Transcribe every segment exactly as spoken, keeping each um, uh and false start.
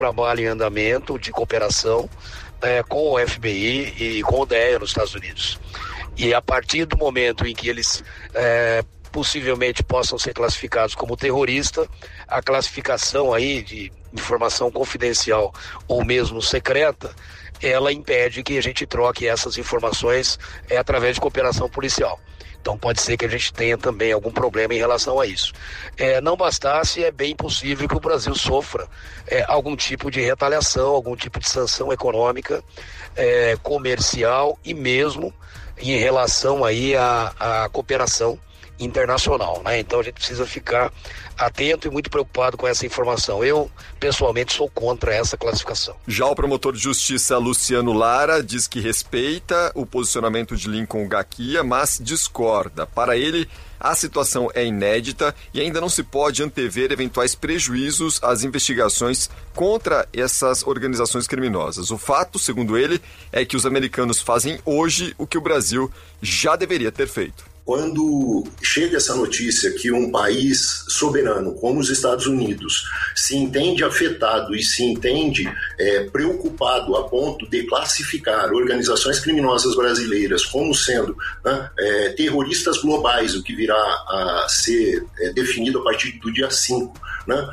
trabalho em andamento de cooperação é, com o F B I e com o D E A nos Estados Unidos. E a partir do momento em que eles é, possivelmente possam ser classificados como terrorista, a classificação aí de informação confidencial ou mesmo secreta, ela impede que a gente troque essas informações é, através de cooperação policial. Então pode ser que a gente tenha também algum problema em relação a isso. É, não bastasse, é bem possível que o Brasil sofra é, algum tipo de retaliação, algum tipo de sanção econômica, é, comercial e mesmo em relação aí à, à cooperação internacional, né? Então a gente precisa ficar atento e muito preocupado com essa informação. Eu, pessoalmente, sou contra essa classificação. Já o promotor de justiça Luciano Lara diz que respeita o posicionamento de Lincoln Gaquia, mas discorda. Para ele, a situação é inédita e ainda não se pode antever eventuais prejuízos às investigações contra essas organizações criminosas. O fato, segundo ele, é que os americanos fazem hoje o que o Brasil já deveria ter feito. Quando chega essa notícia que um país soberano como os Estados Unidos se entende afetado e se entende é, preocupado a ponto de classificar organizações criminosas brasileiras como sendo né, é, terroristas globais, o que virá a ser é, definido a partir do dia cinco, né,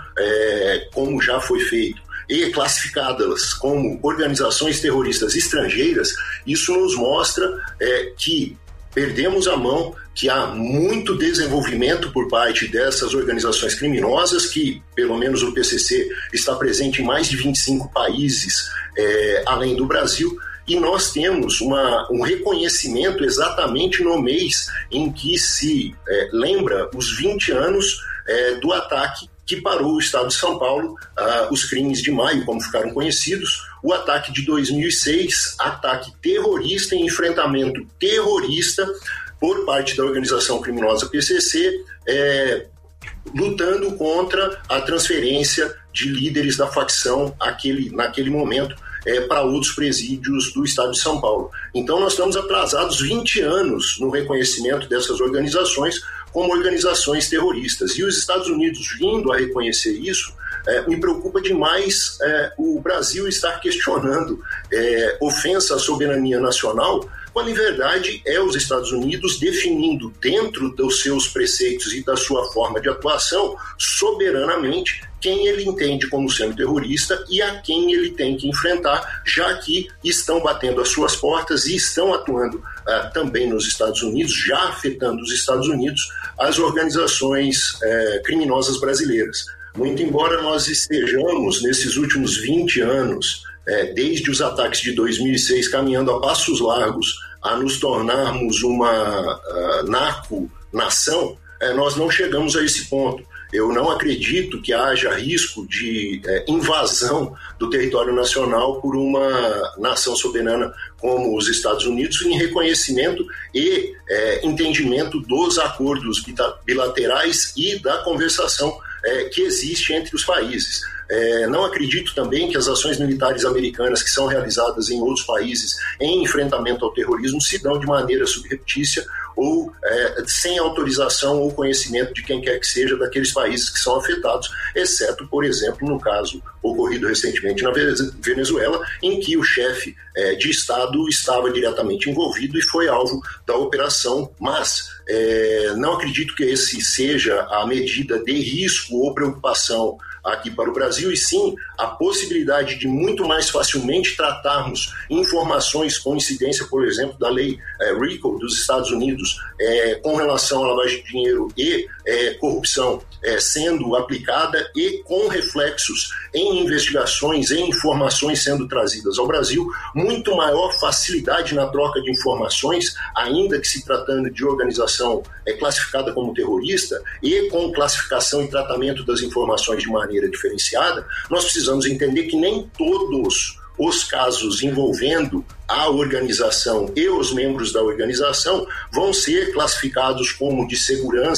é, como já foi feito, e classificadas como organizações terroristas estrangeiras, isso nos mostra é, que perdemos a mão, que há muito desenvolvimento por parte dessas organizações criminosas, que, pelo menos o P C C, está presente em mais de vinte e cinco países, é, além do Brasil, e nós temos uma, um reconhecimento exatamente no mês em que se é, lembra os vinte anos é, do ataque que parou o estado de São Paulo, uh, os crimes de maio, como ficaram conhecidos, o ataque de dois mil e seis, ataque terrorista em enfrentamento terrorista por parte da organização criminosa P C C, é, lutando contra a transferência de líderes da facção aquele, naquele momento é, para outros presídios do estado de São Paulo. Então nós estamos atrasados vinte anos no reconhecimento dessas organizações como organizações terroristas. E os Estados Unidos vindo a reconhecer isso, é, me preocupa demais é, o Brasil estar questionando é, ofensa à soberania nacional, quando em verdade é os Estados Unidos definindo dentro dos seus preceitos e da sua forma de atuação soberanamente quem ele entende como sendo terrorista e a quem ele tem que enfrentar, já que estão batendo as suas portas e estão atuando uh, também nos Estados Unidos, já afetando os Estados Unidos, as organizações uh, criminosas brasileiras. Muito embora nós estejamos, nesses últimos vinte anos, uh, desde os ataques de dois mil e seis, caminhando a passos largos a nos tornarmos uma uh, narco-nação, uh, nós não chegamos a esse ponto. Eu não acredito que haja risco de é, invasão do território nacional por uma nação soberana como os Estados Unidos, em reconhecimento e é, entendimento dos acordos bilaterais e da conversação é, que existe entre os países. É, não acredito também que as ações militares americanas que são realizadas em outros países em enfrentamento ao terrorismo se dão de maneira subreptícia ou é, sem autorização ou conhecimento de quem quer que seja daqueles países que são afetados, exceto, por exemplo, no caso ocorrido recentemente na Venezuela, em que o chefe é, de Estado estava diretamente envolvido e foi alvo da operação, mas é, não acredito que esse seja a medida de risco ou preocupação aqui para o Brasil, e sim a possibilidade de muito mais facilmente tratarmos informações com incidência, por exemplo, da lei é, RICO dos Estados Unidos é, com relação à lavagem de dinheiro e é, corrupção é, sendo aplicada e com reflexos em investigações, em informações sendo trazidas ao Brasil, muito maior facilidade na troca de informações, ainda que se tratando de organização é, classificada como terrorista e com classificação e tratamento das informações de maneira diferenciada. Nós precisamos entender que nem todos os casos envolvendo a organização e os membros da organização vão ser classificados como de segurança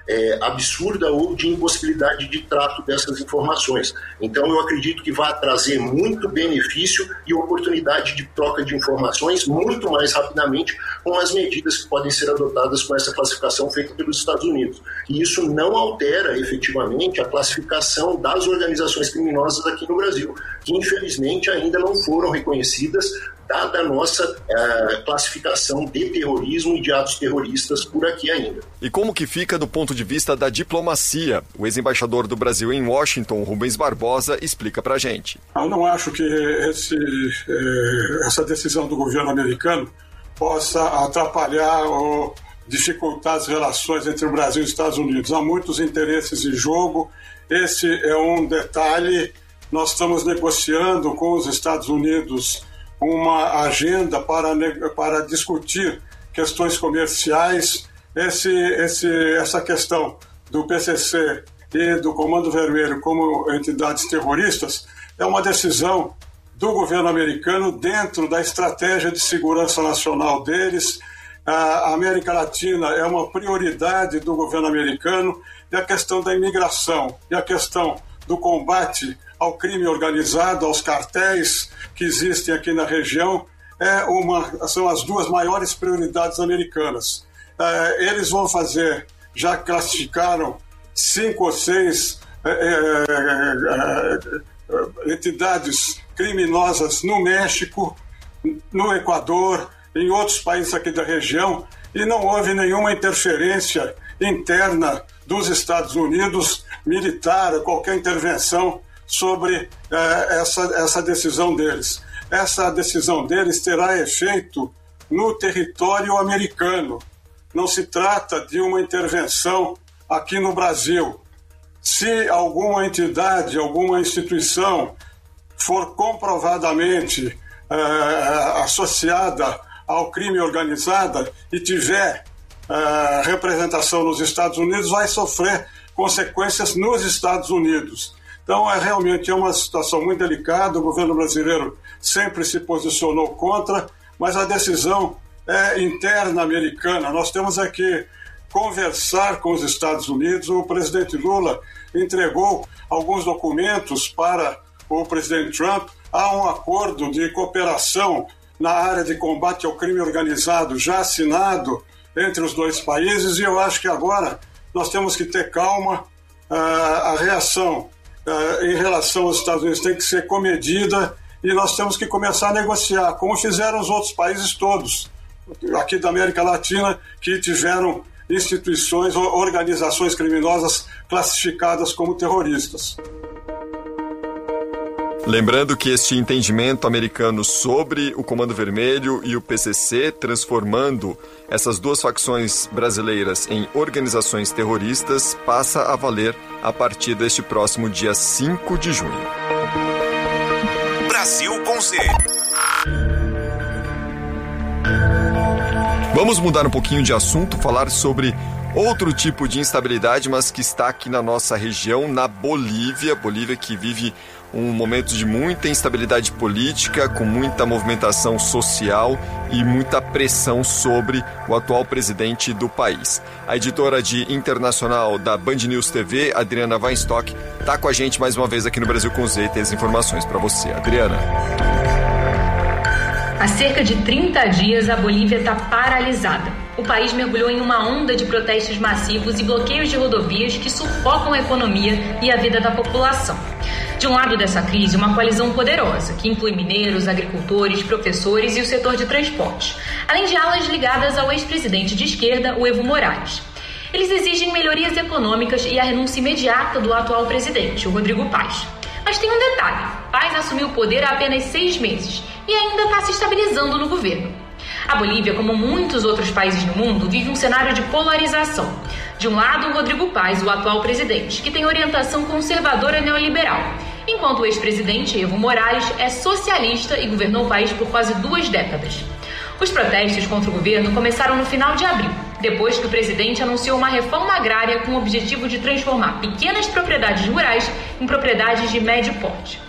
é, absurda ou de impossibilidade de trato dessas informações. Então, eu acredito que vai trazer muito benefício e oportunidade de troca de informações muito mais rapidamente com as medidas que podem ser adotadas com essa classificação feita pelos Estados Unidos. E isso não altera efetivamente a classificação das organizações criminosas aqui no Brasil, que infelizmente ainda não foram reconhecidas, dada a nossa uh, classificação de terrorismo e de atos terroristas por aqui ainda. E como que fica do ponto de vista da diplomacia? O ex-embaixador do Brasil em Washington, Rubens Barbosa, explica pra gente. Eu não acho que esse, essa decisão do governo americano possa atrapalhar ou dificultar as relações entre o Brasil e os Estados Unidos. Há muitos interesses em jogo. Esse é um detalhe. Nós estamos negociando com os Estados Unidos uma agenda para, para discutir questões comerciais. Esse, esse, essa questão do P C C e do Comando Vermelho como entidades terroristas é uma decisão do governo americano dentro da estratégia de segurança nacional deles. A América Latina é uma prioridade do governo americano, e a questão da imigração e a questão do combate ao crime organizado, aos cartéis que existem aqui na região, é uma, são as duas maiores prioridades americanas. É, eles vão fazer, já classificaram cinco ou seis é, é, é, entidades criminosas no México, no Equador, em outros países aqui da região, e não houve nenhuma interferência interna dos Estados Unidos, militar, qualquer intervenção sobre eh, essa, essa decisão deles. Essa decisão deles terá efeito no território americano. Não se trata de uma intervenção aqui no Brasil. Se alguma entidade, alguma instituição for comprovadamente eh, associada ao crime organizado e tiver eh, representação nos Estados Unidos, vai sofrer consequências nos Estados Unidos. Então, é realmente é uma situação muito delicada. O governo brasileiro sempre se posicionou contra, mas a decisão é interna americana. Nós temos aqui conversar com os Estados Unidos. O presidente Lula entregou alguns documentos para o presidente Trump. Há um acordo de cooperação na área de combate ao crime organizado já assinado entre os dois países, e eu acho que agora nós temos que ter calma. A reação em relação aos Estados Unidos tem que ser comedida, e nós temos que começar a negociar, como fizeram os outros países todos, aqui da América Latina, que tiveram instituições ou organizações criminosas classificadas como terroristas. Lembrando que este entendimento americano sobre o Comando Vermelho e o P C C, transformando essas duas facções brasileiras em organizações terroristas, passa a valer a partir deste próximo dia cinco de junho. Brasil com Z. Vamos mudar um pouquinho de assunto, falar sobre outro tipo de instabilidade, mas que está aqui na nossa região, na Bolívia. Bolívia que vive um momento de muita instabilidade política, com muita movimentação social e muita pressão sobre o atual presidente do país. A editora de internacional da Band News T V, Adriana Weinstock, está com a gente mais uma vez aqui no Brasil com Z e tem as informações para você. Adriana. Há cerca de trinta dias, a Bolívia está paralisada. O país mergulhou em uma onda de protestos massivos e bloqueios de rodovias que sufocam a economia e a vida da população. De um lado dessa crise, uma coalizão poderosa, que inclui mineiros, agricultores, professores e o setor de transportes, além de alas ligadas ao ex-presidente de esquerda, o Evo Morales. Eles exigem melhorias econômicas e a renúncia imediata do atual presidente, o Rodrigo Paz. Mas tem um detalhe: Paz assumiu o poder há apenas seis meses e ainda está se estabilizando no governo. A Bolívia, como muitos outros países no mundo, vive um cenário de polarização. De um lado, o Rodrigo Paz, o atual presidente, que tem orientação conservadora neoliberal, enquanto o ex-presidente Evo Morales é socialista e governou o país por quase duas décadas. Os protestos contra o governo começaram no final de abril, depois que o presidente anunciou uma reforma agrária com o objetivo de transformar pequenas propriedades rurais em propriedades de médio porte.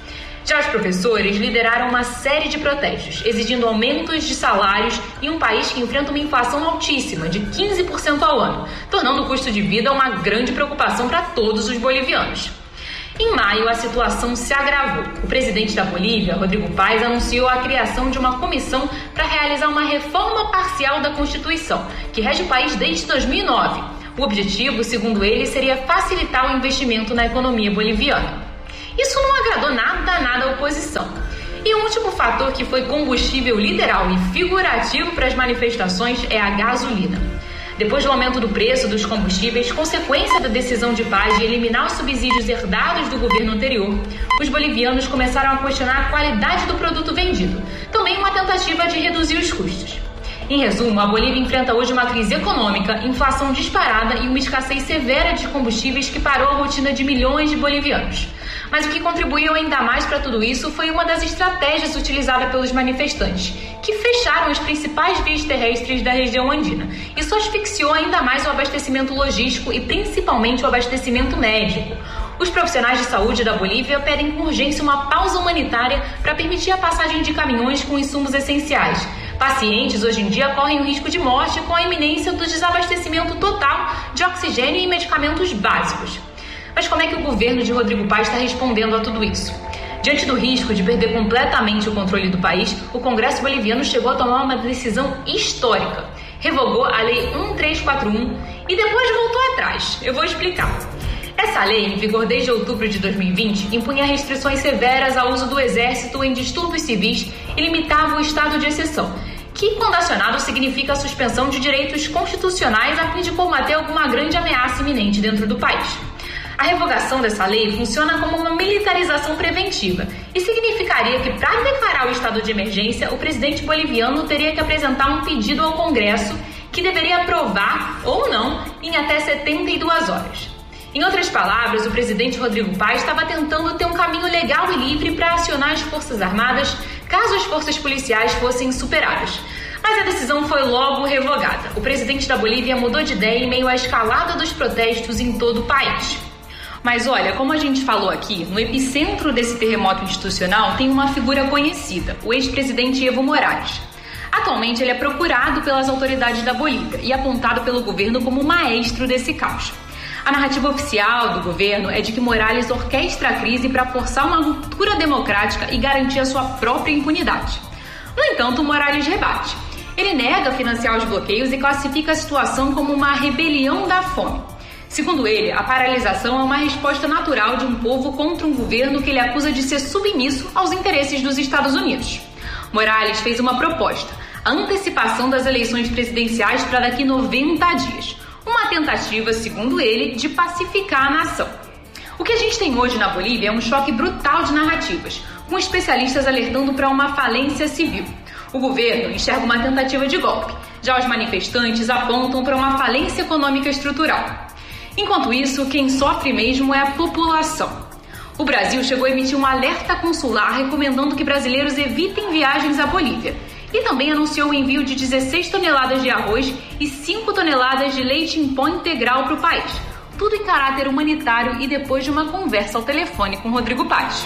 Já os professores lideraram uma série de protestos, exigindo aumentos de salários em um país que enfrenta uma inflação altíssima, de quinze por cento ao ano, tornando o custo de vida uma grande preocupação para todos os bolivianos. Em maio, a situação se agravou. O presidente da Bolívia, Rodrigo Paz, anunciou a criação de uma comissão para realizar uma reforma parcial da Constituição, que rege o país desde dois mil e nove. O objetivo, segundo ele, seria facilitar o investimento na economia boliviana. Isso não agradou nada, nada à oposição. E o último fator que foi combustível literal e figurativo para as manifestações é a gasolina. Depois do aumento do preço dos combustíveis, consequência da decisão de Paz de eliminar os subsídios herdados do governo anterior, os bolivianos começaram a questionar a qualidade do produto vendido, também uma tentativa de reduzir os custos. Em resumo, a Bolívia enfrenta hoje uma crise econômica, inflação disparada e uma escassez severa de combustíveis que parou a rotina de milhões de bolivianos. Mas o que contribuiu ainda mais para tudo isso foi uma das estratégias utilizadas pelos manifestantes, que fecharam as principais vias terrestres da região andina. Isso asfixiou ainda mais o abastecimento logístico e principalmente o abastecimento médico. Os profissionais de saúde da Bolívia pedem com urgência uma pausa humanitária para permitir a passagem de caminhões com insumos essenciais. Pacientes hoje em dia correm o risco de morte com a iminência do desabastecimento total de oxigênio e medicamentos básicos. Mas como é que o governo de Rodrigo Paz está respondendo a tudo isso? Diante do risco de perder completamente o controle do país, o Congresso boliviano chegou a tomar uma decisão histórica. Revogou a Lei um três quatro um e depois voltou atrás. Eu vou explicar. Essa lei, em vigor desde outubro de dois mil e vinte, impunha restrições severas ao uso do exército em distúrbios civis e limitava o estado de exceção, que, quando acionado, significa a suspensão de direitos constitucionais a fim de combater alguma grande ameaça iminente dentro do país. A revogação dessa lei funciona como uma militarização preventiva e significaria que, para declarar o estado de emergência, o presidente boliviano teria que apresentar um pedido ao Congresso que deveria aprovar ou não em até setenta e duas horas. Em outras palavras, o presidente Rodrigo Paz estava tentando ter um caminho legal e livre para acionar as Forças Armadas caso as forças policiais fossem superadas. Mas a decisão foi logo revogada. O presidente da Bolívia mudou de ideia em meio à escalada dos protestos em todo o país. Mas olha, como a gente falou aqui, no epicentro desse terremoto institucional tem uma figura conhecida, o ex-presidente Evo Morales. Atualmente ele é procurado pelas autoridades da Bolívia e apontado pelo governo como o maestro desse caos. A narrativa oficial do governo é de que Morales orquestra a crise para forçar uma ruptura democrática e garantir a sua própria impunidade. No entanto, Morales rebate. Ele nega financiar os bloqueios e classifica a situação como uma rebelião da fome. Segundo ele, a paralisação é uma resposta natural de um povo contra um governo que ele acusa de ser submisso aos interesses dos Estados Unidos. Morales fez uma proposta, a antecipação das eleições presidenciais para daqui noventa dias. Uma tentativa, segundo ele, de pacificar a nação. O que a gente tem hoje na Bolívia é um choque brutal de narrativas, com especialistas alertando para uma falência civil. O governo enxerga uma tentativa de golpe, já os manifestantes apontam para uma falência econômica estrutural. Enquanto isso, quem sofre mesmo é a população. O Brasil chegou a emitir um alerta consular recomendando que brasileiros evitem viagens à Bolívia e também anunciou o envio de dezesseis toneladas de arroz e cinco toneladas de leite em pó integral para o país. Tudo em caráter humanitário e depois de uma conversa ao telefone com Rodrigo Paz.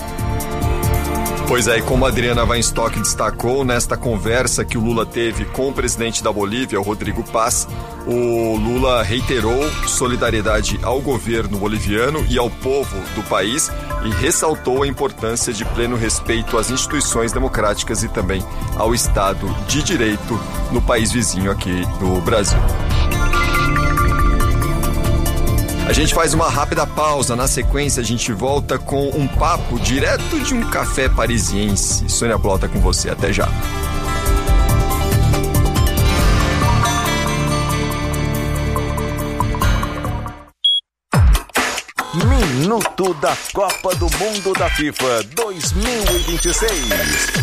Pois é, e como a Adriana Weinstock destacou, nesta conversa que o Lula teve com o presidente da Bolívia, o Rodrigo Paz, o Lula reiterou solidariedade ao governo boliviano e ao povo do país e ressaltou a importância de pleno respeito às instituições democráticas e também ao Estado de Direito no país vizinho aqui do Brasil. A gente faz uma rápida pausa, na sequência a gente volta com um papo direto de um café parisiense. Sônia Blota com você, até já. Minuto da Copa do Mundo da FIFA dois mil e vinte e seis.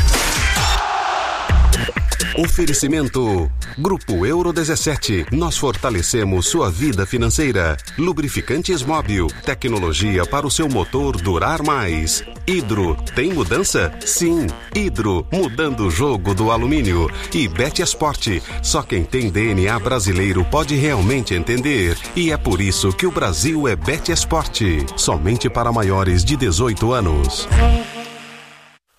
Oferecimento Grupo Euro dezessete. Nós fortalecemos sua vida financeira. Lubrificantes Móbil. Tecnologia para o seu motor durar mais. Hidro. Tem mudança? Sim. Hidro. Mudando o jogo do alumínio. E Betesport. Só quem tem D N A brasileiro pode realmente entender. E é por isso que o Brasil é Betesport. Somente para maiores de dezoito anos.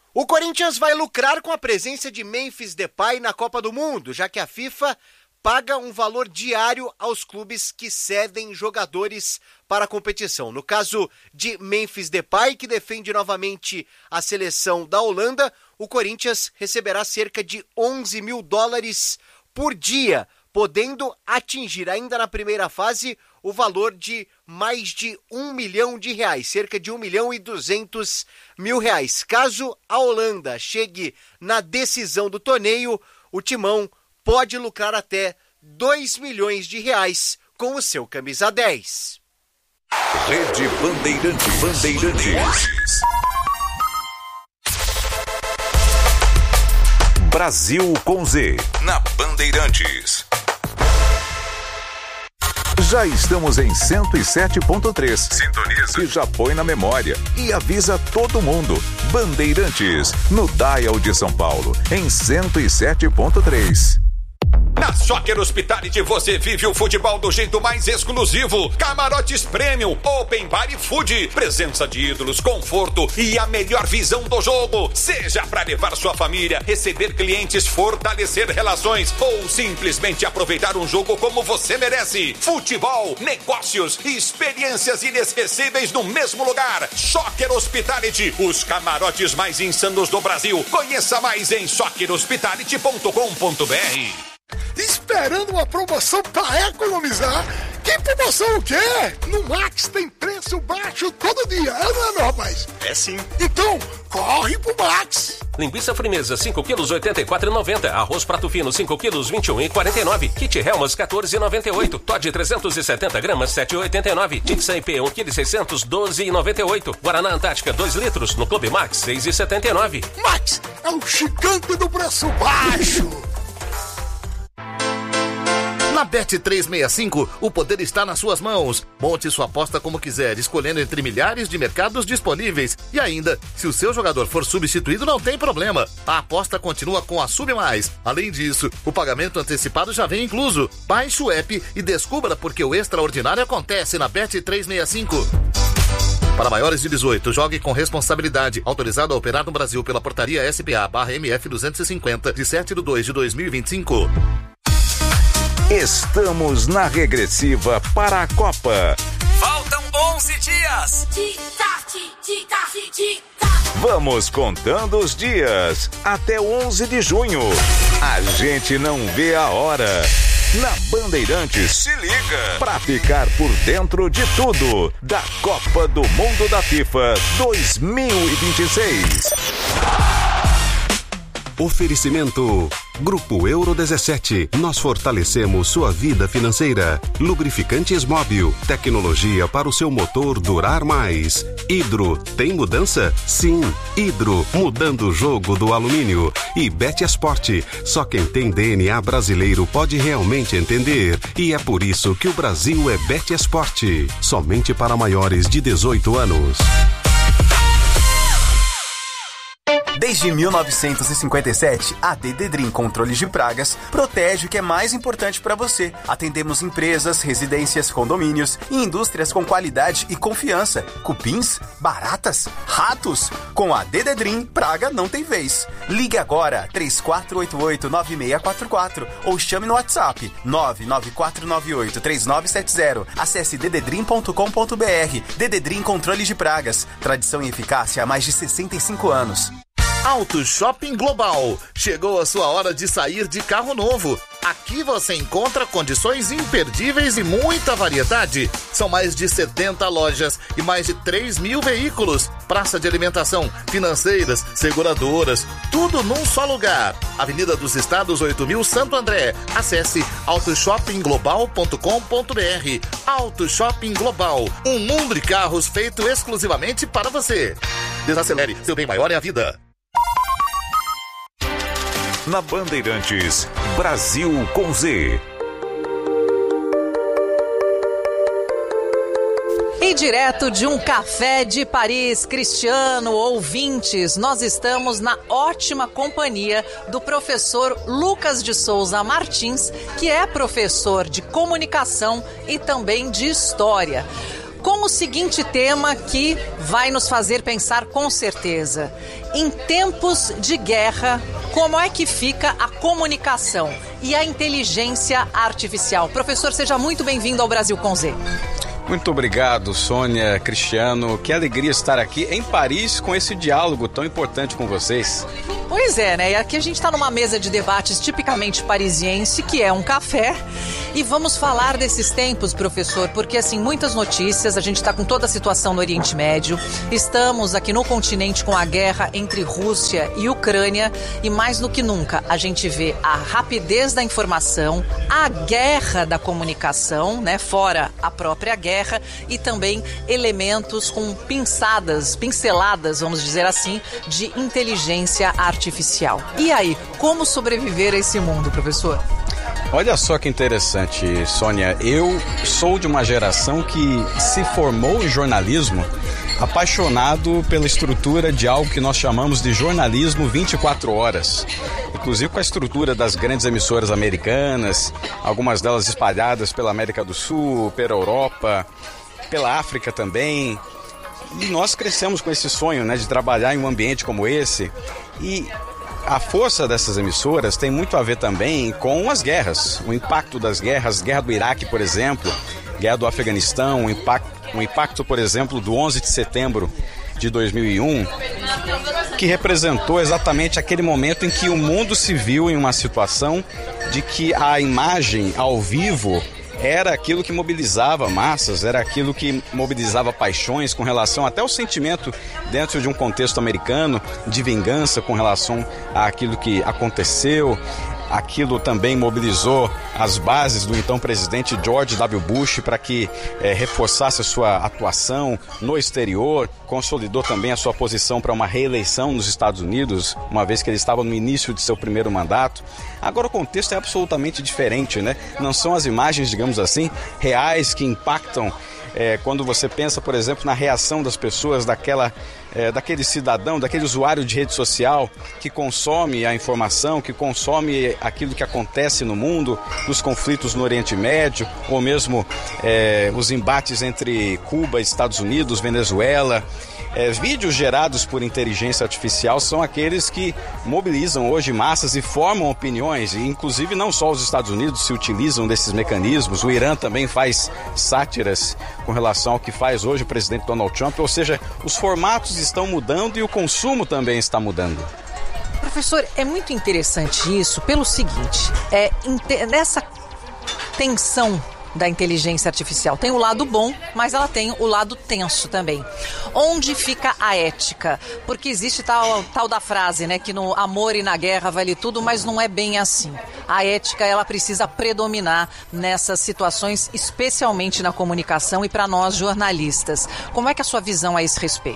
O Corinthians vai lucrar com a presença de Memphis Depay na Copa do Mundo, já que a FIFA paga um valor diário aos clubes que cedem jogadores para a competição. No caso de Memphis Depay, que defende novamente a seleção da Holanda, o Corinthians receberá cerca de onze mil dólares por dia, podendo atingir ainda na primeira fase o valor de mais de um milhão de reais, cerca de um milhão e duzentos mil reais. Caso a Holanda chegue na decisão do torneio, o Timão pode lucrar até dois milhões de reais com o seu camisa dez. Rede Bandeirantes. Bandeirantes. Brasil com Z, na Bandeirantes. Já estamos em cento e sete ponto três. Sintoniza. E já põe na memória. E avisa todo mundo. Bandeirantes, no Dial de São Paulo, em cento e sete ponto três. Na Soccer Hospitality você vive o futebol do jeito mais exclusivo. Camarotes Premium, Open Bar e Food. Presença de ídolos, conforto e a melhor visão do jogo. Seja para levar sua família, receber clientes, fortalecer relações ou simplesmente aproveitar um jogo como você merece. Futebol, negócios e experiências inesquecíveis no mesmo lugar. Soccer Hospitality, os camarotes mais insanos do Brasil. Conheça mais em soccer hospitality ponto com ponto b r. Esperando uma promoção pra economizar? Que promoção o quê? No Max tem preço baixo todo dia, é não é, meu rapaz? É sim. Então, corre pro Max. Linguiça frimeza, cinco quilos, oitenta e quatro reais e noventa centavos. Arroz prato fino, cinco quilos, vinte e um reais e quarenta e nove centavos. Kit Helmas, quatorze reais e noventa e oito centavos. Todd, trezentos e setenta gramas, sete reais e oitenta e nove centavos. Tix I P, um quilo e seiscentos, doze reais e noventa e oito centavos. Guaraná Antártica, dois litros. No Clube Max, seis reais e setenta e nove centavos. Max é o gigante do preço baixo. Na Bet trezentos e sessenta e cinco, o poder está nas suas mãos. Monte sua aposta como quiser, escolhendo entre milhares de mercados disponíveis. E ainda, se o seu jogador for substituído, não tem problema. A aposta continua com a Sub Mais. Além disso, o pagamento antecipado já vem incluso. Baixe o app e descubra porque o extraordinário acontece na Bet trezentos e sessenta e cinco. Para maiores de dezoito, jogue com responsabilidade. Autorizado a operar no Brasil pela portaria S P A barra M F duzentos e cinquenta, de sete de dois de dois mil e vinte e cinco. Estamos na regressiva para a Copa. Faltam onze dias. Vamos contando os dias até onze de junho. A gente não vê a hora. Na Bandeirantes, se liga pra ficar por dentro de tudo da Copa do Mundo da FIFA dois mil e vinte e seis. Oferecimento Grupo Euro dezessete. Nós fortalecemos sua vida financeira. Lubrificantes Móbil. Tecnologia para o seu motor durar mais. Hidro. Tem mudança? Sim. Hidro. Mudando o jogo do alumínio. E Betesport. Só quem tem D N A brasileiro pode realmente entender. E é por isso que o Brasil é Betesport. Somente para maiores de dezoito anos. Desde mil novecentos e cinquenta e sete, a Dededrim Controles de Pragas protege o que é mais importante para você. Atendemos empresas, residências, condomínios e indústrias com qualidade e confiança. Cupins, baratas, ratos. Com a Dededrim, praga não tem vez. Ligue agora, três quatro oito oito, nove seis quatro quatro ou chame no WhatsApp nove nove quatro nove oito, três nove sete zero. Acesse dededrim ponto com ponto b r. Dededrim Controles de Pragas. Tradição e eficácia há mais de sessenta e cinco anos. Auto Shopping Global. Chegou a sua hora de sair de carro novo. Aqui você encontra condições imperdíveis e muita variedade. São mais de setenta lojas e mais de três mil veículos. Praça de alimentação, financeiras, seguradoras, tudo num só lugar. Avenida dos Estados, oito mil, Santo André. Acesse auto shopping global ponto com ponto b r. Auto Shopping Global. Um mundo de carros feito exclusivamente para você. Desacelere, seu bem maior é a vida. Na Bandeirantes, Brasil com Z. E direto de um café de Paris, Cristiano, ouvintes, nós estamos na ótima companhia do professor Lucas de Souza Martins, que é professor de comunicação e também de história. Como seguinte tema que vai nos fazer pensar com certeza. Em tempos de guerra, como é que fica a comunicação e a inteligência artificial? Professor, seja muito bem-vindo ao Brasil com Z. Muito obrigado, Sônia, Cristiano. Que alegria estar aqui em Paris com esse diálogo tão importante com vocês. Pois é, né? E aqui a gente está numa mesa de debates tipicamente parisiense, que é um café. E vamos falar desses tempos, professor, porque assim, muitas notícias, a gente está com toda a situação no Oriente Médio, estamos aqui no continente com a guerra entre Rússia e Ucrânia e mais do que nunca a gente vê a rapidez da informação, a guerra da comunicação, né? Fora a própria guerra e também elementos com pinçadas, pinceladas, vamos dizer assim, de inteligência artificial. E aí, como sobreviver a esse mundo, professor? Olha só que interessante, Sônia. Eu sou de uma geração que se formou em jornalismo apaixonado pela estrutura de algo que nós chamamos de jornalismo vinte e quatro horas. Inclusive com a estrutura das grandes emissoras americanas, algumas delas espalhadas pela América do Sul, pela Europa, pela África também. E nós crescemos com esse sonho, né, de trabalhar em um ambiente como esse. E a força dessas emissoras tem muito a ver também com as guerras, o impacto das guerras, guerra do Iraque, por exemplo, guerra do Afeganistão, o impacto, o impacto, por exemplo, do onze de setembro de dois mil e um, que representou exatamente aquele momento em que o mundo se viu em uma situação de que a imagem ao vivo era aquilo que mobilizava massas, era aquilo que mobilizava paixões com relação até ao sentimento dentro de um contexto americano de vingança com relação àquilo que aconteceu. Aquilo também mobilizou as bases do então presidente George W. Bush para que eh, reforçasse a sua atuação no exterior, consolidou também a sua posição para uma reeleição nos Estados Unidos, uma vez que ele estava no início de seu primeiro mandato. Agora o contexto é absolutamente diferente, né? Não são as imagens, digamos assim, reais que impactam. É, quando você pensa, por exemplo, na reação das pessoas, daquela, é, daquele cidadão, daquele usuário de rede social que consome a informação, que consome aquilo que acontece no mundo, os conflitos no Oriente Médio, ou mesmo é, os embates entre Cuba, Estados Unidos, Venezuela. É, vídeos gerados por inteligência artificial são aqueles que mobilizam hoje massas e formam opiniões, e inclusive não só os Estados Unidos se utilizam desses mecanismos, o Irã também faz sátiras com relação ao que faz hoje o presidente Donald Trump, ou seja, os formatos estão mudando e o consumo também está mudando. Professor, é muito interessante isso pelo seguinte, é, nessa tensão da inteligência artificial. Tem o lado bom, mas ela tem o lado tenso também. Onde fica a ética? Porque existe tal, tal da frase, né, que no amor e na guerra vale tudo, mas não é bem assim. A ética, ela precisa predominar nessas situações, especialmente na comunicação e para nós jornalistas. Como é que é a sua visão a esse respeito?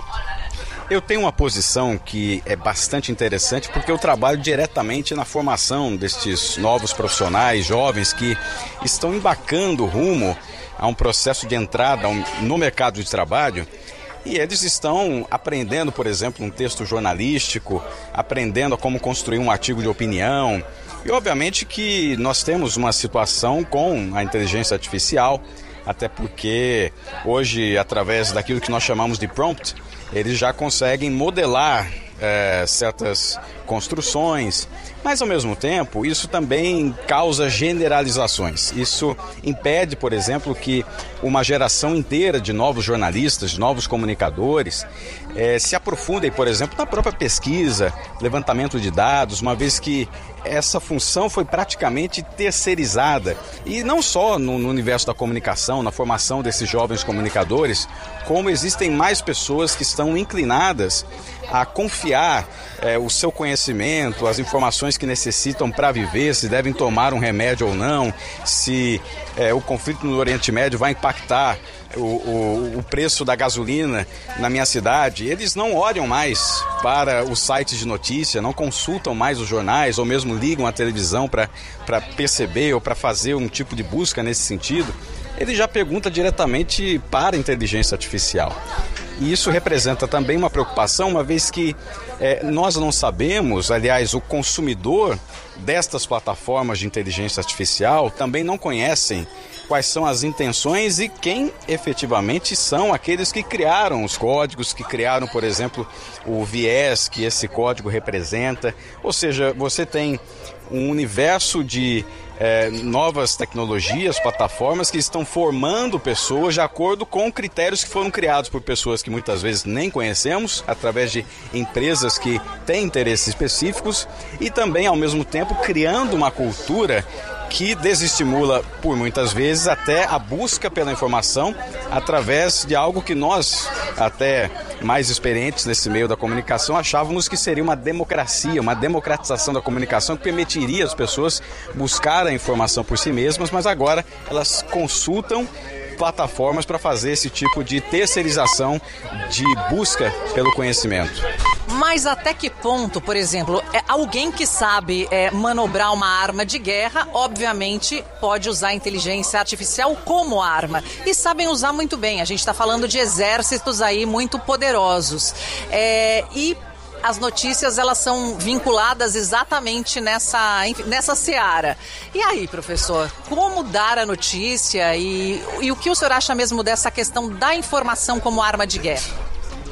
Eu tenho uma posição que é bastante interessante porque eu trabalho diretamente na formação destes novos profissionais, jovens que estão embarcando rumo a um processo de entrada no mercado de trabalho. E eles estão aprendendo, por exemplo, um texto jornalístico, aprendendo a como construir um artigo de opinião. E obviamente que nós temos uma situação com a inteligência artificial, até porque hoje, através daquilo que nós chamamos de prompt, eles já conseguem modelar é, certas construções, mas ao mesmo tempo isso também causa generalizações. Isso impede, por exemplo, que uma geração inteira de novos jornalistas, de novos comunicadores é, se aprofundem, por exemplo, na própria pesquisa, levantamento de dados, uma vez que essa função foi praticamente terceirizada, e não só no, no universo da comunicação, na formação desses jovens comunicadores, como existem mais pessoas que estão inclinadas a confiar é, o seu conhecimento, as informações que necessitam para viver, se devem tomar um remédio ou não, se é, o conflito no Oriente Médio vai impactar o, o, o preço da gasolina na minha cidade. Eles não olham mais para os sites de notícia, não consultam mais os jornais ou mesmo ligam a televisão para para perceber ou para fazer um tipo de busca nesse sentido. Ele já pergunta diretamente para a inteligência artificial. E isso representa também uma preocupação, uma vez que é, nós não sabemos, aliás, o consumidor destas plataformas de inteligência artificial também não conhecem quais são as intenções e quem efetivamente são aqueles que criaram os códigos, que criaram, por exemplo, o viés que esse código representa. Ou seja, você tem um universo de é, novas tecnologias, plataformas que estão formando pessoas de acordo com critérios que foram criados por pessoas que muitas vezes nem conhecemos, através de empresas que têm interesses específicos e também, ao mesmo tempo, criando uma cultura que desestimula, por muitas vezes, até a busca pela informação através de algo que nós, até mais experientes nesse meio da comunicação, achávamos que seria uma democracia, uma democratização da comunicação que permitiria às pessoas buscar a informação por si mesmas, mas agora elas consultam plataformas para fazer esse tipo de terceirização de busca pelo conhecimento. Mas até que ponto, por exemplo, é alguém que sabe é, manobrar uma arma de guerra, obviamente pode usar a inteligência artificial como arma. E sabem usar muito bem. A gente está falando de exércitos aí muito poderosos. É, e as notícias, elas são vinculadas exatamente nessa, nessa seara. E aí, professor, como dar a notícia e, e o que o senhor acha mesmo dessa questão da informação como arma de guerra?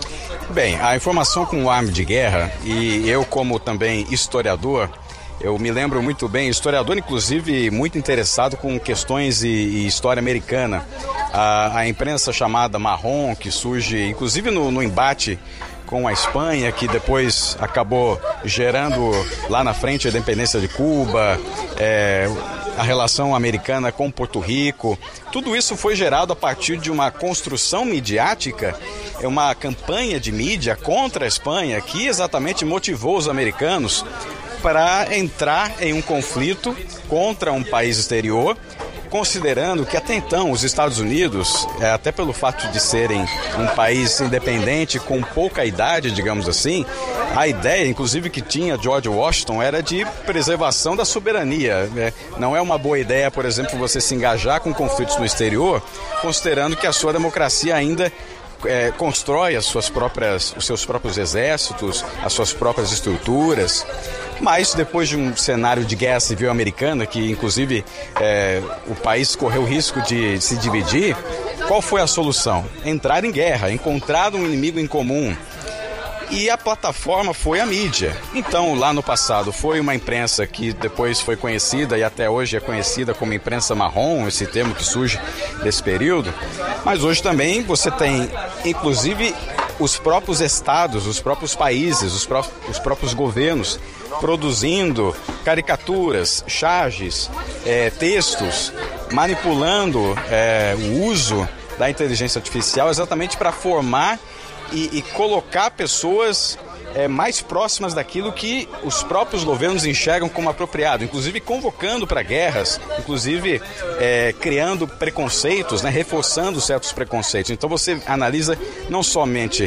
Bem, a informação como arma de guerra, e eu como também historiador, eu me lembro muito bem, historiador inclusive muito interessado com questões e, e história americana. A, a imprensa chamada marrom, que surge inclusive no, no embate com a Espanha, que depois acabou gerando lá na frente a independência de Cuba, é, a relação americana com Porto Rico. Tudo isso foi gerado a partir de uma construção midiática, uma campanha de mídia contra a Espanha, que exatamente motivou os americanos para entrar em um conflito contra um país exterior, considerando que até então os Estados Unidos, é, até pelo fato de serem um país independente com pouca idade, digamos assim, a ideia, inclusive, que tinha George Washington era de preservação da soberania. É, não é uma boa ideia, por exemplo, você se engajar com conflitos no exterior, considerando que a sua democracia ainda É, constrói as suas próprias, os seus próprios exércitos, as suas próprias estruturas. Mas depois de um cenário de guerra civil americana, que inclusive é, o país correu o risco de se dividir, qual foi a solução? Entrar em guerra, encontrar um inimigo em comum. E a plataforma foi a mídia. Então, lá no passado, foi uma imprensa que depois foi conhecida e até hoje é conhecida como imprensa marrom, esse termo que surge desse período. Mas hoje também você tem, inclusive, os próprios estados, os próprios países, os, pró- os próprios governos produzindo caricaturas, charges, é, textos, manipulando é, o uso da inteligência artificial exatamente para formar E, e colocar pessoas é, mais próximas daquilo que os próprios governos enxergam como apropriado, inclusive convocando para guerras, inclusive é, criando preconceitos, né, reforçando certos preconceitos. Então você analisa não somente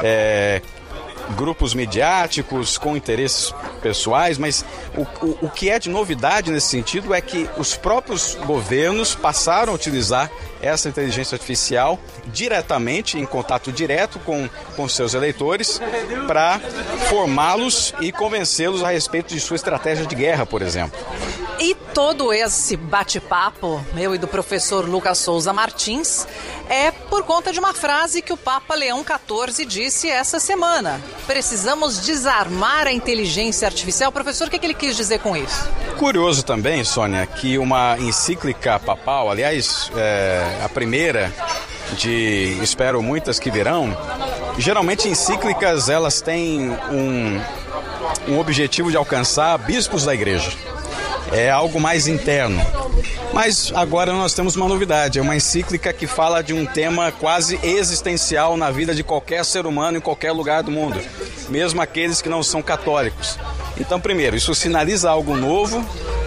é, grupos midiáticos com interesses pessoais, mas o, o, o que é de novidade nesse sentido é que os próprios governos passaram a utilizar essa inteligência artificial diretamente, em contato direto com, com seus eleitores, para formá-los e convencê-los a respeito de sua estratégia de guerra, por exemplo. E todo esse bate-papo, meu e do professor Lucas Souza Martins, é por conta de uma frase que o Papa Leão quatorze disse essa semana. Precisamos desarmar a inteligência artificial. Professor, o que, é que ele quis dizer com isso? Curioso também, Sônia, que uma encíclica papal, aliás, é, a primeira de, espero, muitas que virão, geralmente encíclicas elas têm um, um objetivo de alcançar bispos da igreja. É algo mais interno. Mas agora nós temos uma novidade, é uma encíclica que fala de um tema quase existencial na vida de qualquer ser humano em qualquer lugar do mundo, mesmo aqueles que não são católicos. Então, primeiro, isso sinaliza algo novo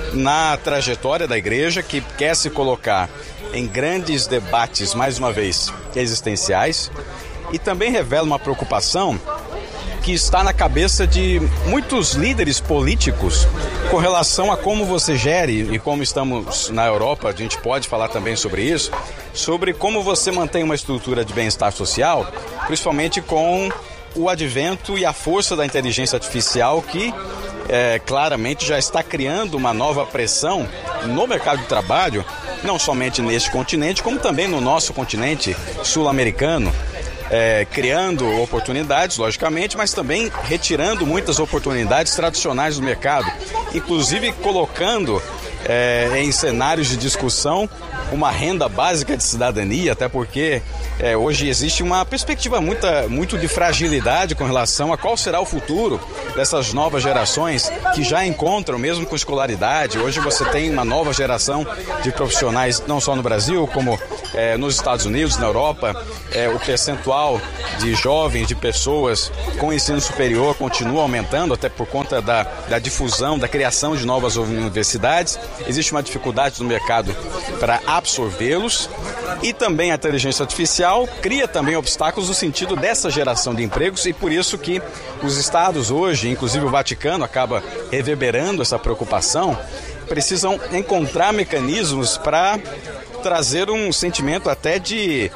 na trajetória da igreja, que quer se colocar em grandes debates, mais uma vez, existenciais, e também revela uma preocupação que está na cabeça de muitos líderes políticos com relação a como você gere, e como estamos na Europa, a gente pode falar também sobre isso, sobre como você mantém uma estrutura de bem-estar social, principalmente com o advento e a força da inteligência artificial que é, claramente já está criando uma nova pressão no mercado de trabalho não somente neste continente, como também no nosso continente sul-americano, é, criando oportunidades, logicamente, mas também retirando muitas oportunidades tradicionais do mercado, inclusive colocando é, em cenários de discussão uma renda básica de cidadania, até porque é, hoje existe uma perspectiva muita, muito de fragilidade com relação a qual será o futuro dessas novas gerações que já encontram, mesmo com escolaridade. Hoje você tem uma nova geração de profissionais, não só no Brasil, como é, nos Estados Unidos, na Europa. É, o percentual de jovens, de pessoas com ensino superior continua aumentando, até por conta da, da difusão, da criação de novas universidades. Existe uma dificuldade no mercado para absorvê-los, e também a inteligência artificial cria também obstáculos no sentido dessa geração de empregos, e por isso que os estados hoje, inclusive o Vaticano, acaba reverberando essa preocupação, precisam encontrar mecanismos para trazer um sentimento até de...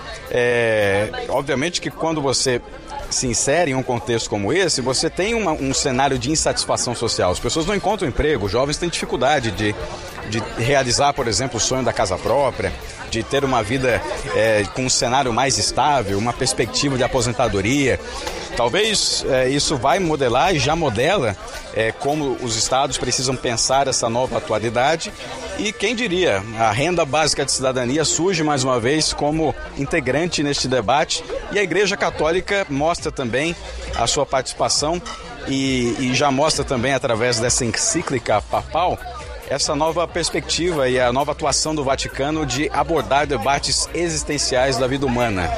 É, obviamente que quando você se insere em um contexto como esse, você tem uma, um cenário de insatisfação social. As pessoas não encontram emprego, os jovens têm dificuldade de, de realizar, por exemplo, o sonho da casa própria, de ter uma vida é, com um cenário mais estável, uma perspectiva de aposentadoria. Talvez é, isso vai modelar e já modela é, como os estados precisam pensar essa nova atualidade. E quem diria, a renda básica de cidadania surge mais uma vez como integrante neste debate, e a Igreja Católica mostra também a sua participação e, e já mostra também através dessa encíclica papal essa nova perspectiva e a nova atuação do Vaticano de abordar debates existenciais da vida humana.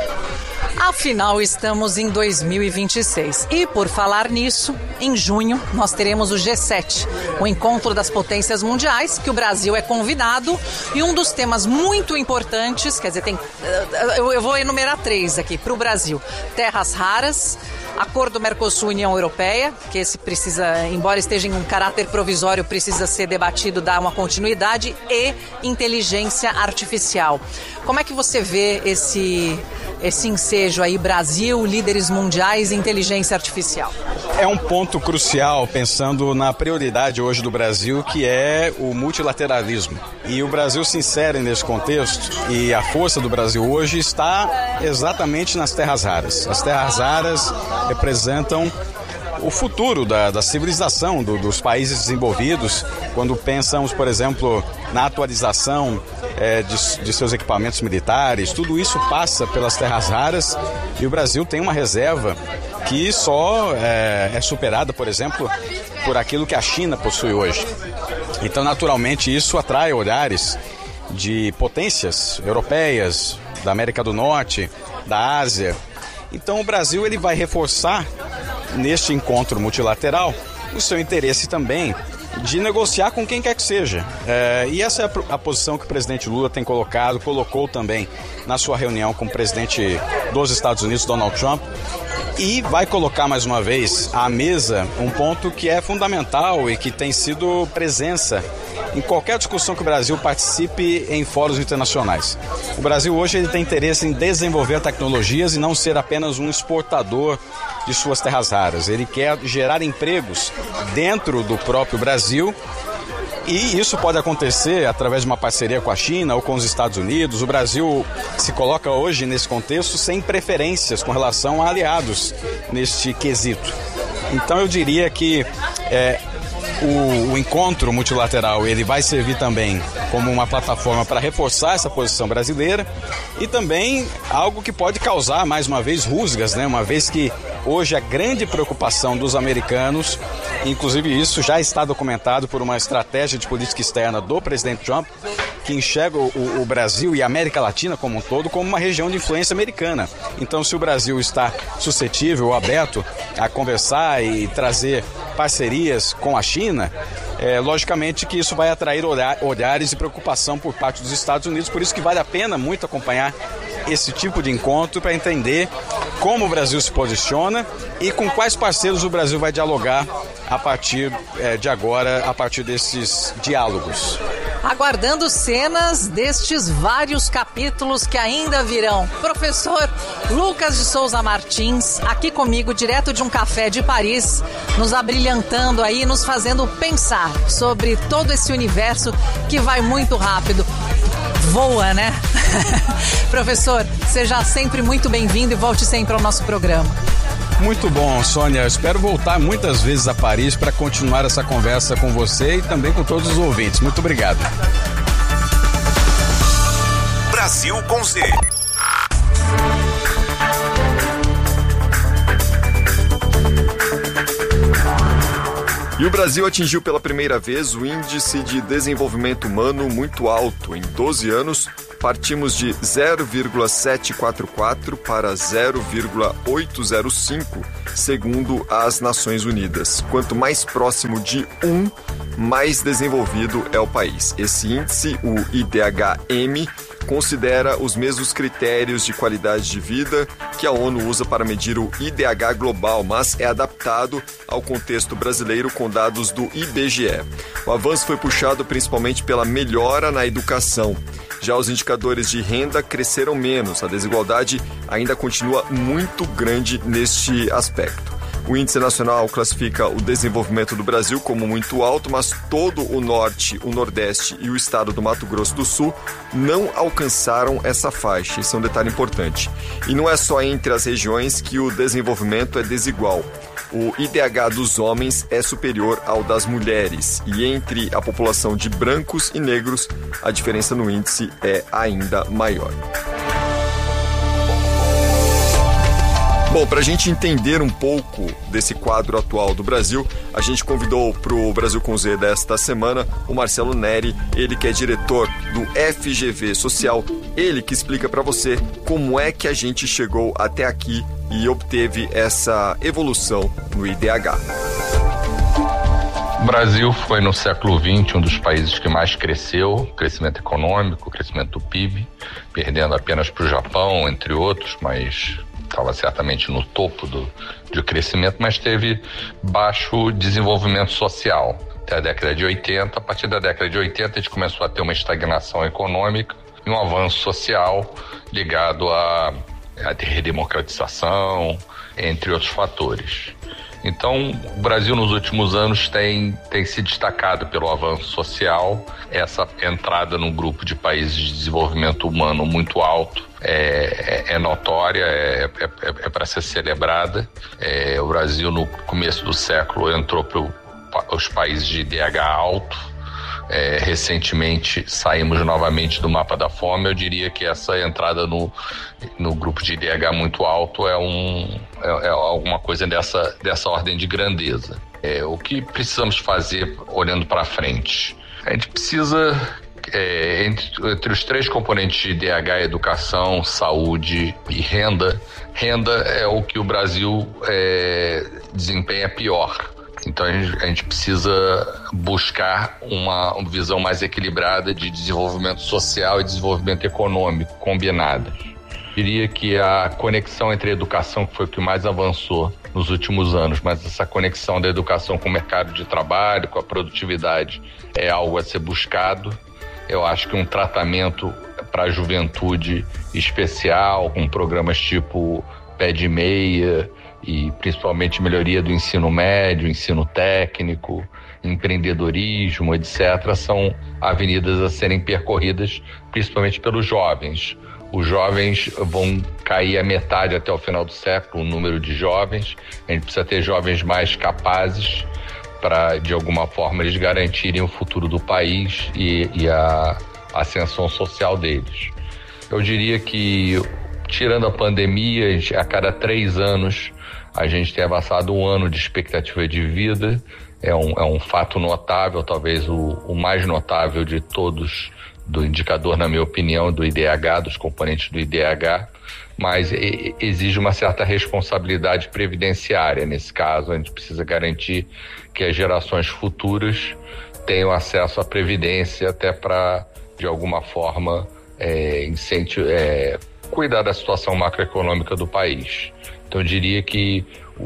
Afinal, estamos em dois mil e vinte e seis e, por falar nisso, em junho nós teremos o G sete, o encontro das potências mundiais, que o Brasil é convidado, e um dos temas muito importantes, quer dizer, tem, eu vou enumerar três aqui para o Brasil: terras raras, acordo Mercosul-União Europeia, que esse precisa, embora esteja em um caráter provisório, precisa ser debatido, dar uma continuidade, e inteligência artificial. Como é que você vê esse, esse ensejo aí, Brasil, líderes mundiais e inteligência artificial? É um ponto crucial, pensando na prioridade hoje do Brasil, que é o multilateralismo. E o Brasil se insere nesse contexto, e a força do Brasil hoje está exatamente nas terras raras. As terras raras representam o futuro da, da civilização do, dos países desenvolvidos, quando pensamos, por exemplo, na atualização é, de, de seus equipamentos militares. Tudo isso passa pelas terras raras, e o Brasil tem uma reserva que só é, é superada, por exemplo, por aquilo que a China possui hoje. Então, naturalmente, isso atrai olhares de potências europeias, da América do Norte, da Ásia. Então, o Brasil ele vai reforçar neste encontro multilateral o seu interesse também de negociar com quem quer que seja. É, e essa é a, a posição que o presidente Lula tem colocado, colocou também na sua reunião com o presidente dos Estados Unidos, Donald Trump, e vai colocar mais uma vez à mesa um ponto que é fundamental e que tem sido presença em qualquer discussão que o Brasil participe em fóruns internacionais. O Brasil hoje ele tem interesse em desenvolver tecnologias e não ser apenas um exportador de suas terras raras. Ele quer gerar empregos dentro do próprio Brasil, e isso pode acontecer através de uma parceria com a China ou com os Estados Unidos. O Brasil se coloca hoje nesse contexto sem preferências com relação a aliados neste quesito. Então eu diria que é, o, o encontro multilateral ele vai servir também como uma plataforma para reforçar essa posição brasileira, e também algo que pode causar, mais uma vez, rusgas, né? Uma vez que hoje a grande preocupação dos americanos, inclusive isso já está documentado por uma estratégia de política externa do presidente Trump, que enxerga o, o Brasil e a América Latina como um todo como uma região de influência americana. Então, se o Brasil está suscetível ou aberto a conversar e trazer parcerias com a China, é, logicamente que isso vai atrair olhar, olhares e preocupação por parte dos Estados Unidos. Por isso que vale a pena muito acompanhar esse tipo de encontro para entender como o Brasil se posiciona e com quais parceiros o Brasil vai dialogar a partir é, de agora, a partir desses diálogos. Aguardando cenas destes vários capítulos que ainda virão. Professor Lucas de Souza Martins, aqui comigo, direto de um café de Paris, nos abrilhantando aí, nos fazendo pensar sobre todo esse universo que vai muito rápido. voa, né? Professor, seja sempre muito bem-vindo e volte sempre ao nosso programa. Muito bom, Sônia. Eu espero voltar muitas vezes a Paris para continuar essa conversa com você e também com todos os ouvintes. Muito obrigado. Brasil com Z. E o Brasil atingiu pela primeira vez o índice de desenvolvimento humano muito alto. Em doze anos, partimos de zero vírgula setecentos e quarenta e quatro para zero vírgula oitocentos e cinco, segundo as Nações Unidas. Quanto mais próximo de um, mais desenvolvido é o país. Esse índice, o I D H M, considera os mesmos critérios de qualidade de vida que a ONU usa para medir o I D H global, mas é adaptado ao contexto brasileiro com dados do I B G E. O avanço foi puxado principalmente pela melhora na educação. Já os indicadores de renda cresceram menos. A desigualdade ainda continua muito grande neste aspecto. O Índice Nacional classifica o desenvolvimento do Brasil como muito alto, mas todo o Norte, o Nordeste e o estado do Mato Grosso do Sul não alcançaram essa faixa. Isso é um detalhe importante. E não é só entre as regiões que o desenvolvimento é desigual. O I D H dos homens é superior ao das mulheres. E entre a população de brancos e negros, a diferença no índice é ainda maior. Bom, para a gente entender um pouco desse quadro atual do Brasil, a gente convidou para o Brasil com Z desta semana o Marcelo Neri, ele que é diretor do F G V Social, ele que explica para você como é que a gente chegou até aqui e obteve essa evolução no I D H. O Brasil foi no século vinte um dos países que mais cresceu, crescimento econômico, crescimento do P I B, perdendo apenas para o Japão, entre outros, mas estava certamente no topo do, de crescimento, mas teve baixo desenvolvimento social. Até a década de oitenta, a partir da década de oitenta a gente começou a ter uma estagnação econômica e um avanço social ligado à, à redemocratização, entre outros fatores. Então, o Brasil nos últimos anos tem, tem se destacado pelo avanço social, essa entrada num grupo de países de desenvolvimento humano muito alto é, é, é notória, é, é, é, é para ser celebrada. É, o Brasil, no começo do século, entrou para os países de I D H alto. É, recentemente saímos novamente do mapa da fome. Eu diria que essa entrada no, no grupo de I D H muito alto é, um, é, é alguma coisa dessa, dessa ordem de grandeza. É, o que precisamos fazer olhando para frente? A gente precisa, é, entre, entre os três componentes de I D H, educação, saúde e renda, renda é o que o Brasil é, desempenha pior. Então a gente, a gente precisa buscar uma, uma visão mais equilibrada de desenvolvimento social e desenvolvimento econômico combinada. Diria que a conexão entre a educação, que foi o que mais avançou nos últimos anos, mas essa conexão da educação com o mercado de trabalho, com a produtividade, é algo a ser buscado. Eu acho que um tratamento para a juventude especial, com programas tipo Pé de Meia, e principalmente melhoria do ensino médio, ensino técnico, empreendedorismo, etcétera, são avenidas a serem percorridas principalmente pelos jovens. Os jovens vão cair a metade até o final do século, o número de jovens. A gente precisa ter jovens mais capazes para, de alguma forma, eles garantirem o futuro do país e, e a ascensão social deles. Eu diria que, tirando a pandemia, a cada três anos a gente tem avançado um ano de expectativa de vida. É um, é um fato notável, talvez o, o mais notável de todos, do indicador, na minha opinião, do I D H, dos componentes do I D H, mas e, exige uma certa responsabilidade previdenciária. Nesse caso, a gente precisa garantir que as gerações futuras tenham acesso à previdência, até para, de alguma forma, é, incentivar, é, cuidar da situação macroeconômica do país. Então eu diria que